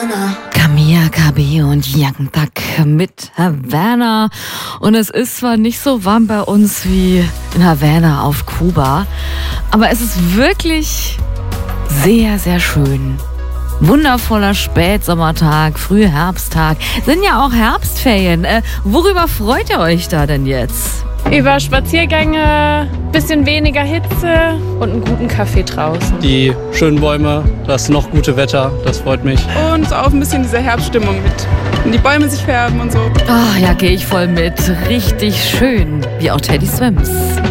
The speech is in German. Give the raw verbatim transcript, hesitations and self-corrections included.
Camilla Cabello und Young Thug mit Havana. Und es ist zwar nicht so warm bei uns wie in Havana auf Kuba, aber es ist wirklich sehr, sehr schön. Wundervoller Spätsommertag, Frühherbsttag. Sind ja auch Herbstferien. Äh, worüber freut ihr euch da denn jetzt? Über Spaziergänge, bisschen weniger Hitze und einen guten Kaffee draußen. Die schönen Bäume, das noch gute Wetter, das freut mich. Und so auch ein bisschen diese Herbststimmung mit. Wenn die Bäume sich färben und so. Oh, ja, gehe ich voll mit. Richtig schön. Wie auch Teddy Swims.